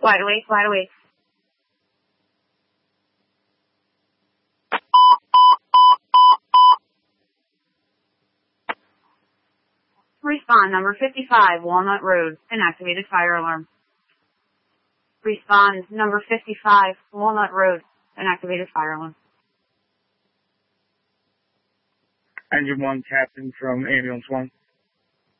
Wide awake, wide awake. Respond number 55, Walnut Road, an activated fire alarm. Respond number 55, Walnut Road, an activated fire alarm. Engine 1, Captain from Ambulance 1.